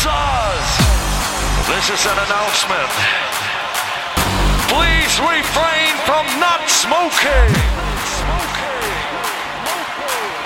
Zaz. This is an announcement. Please refrain from not smoking.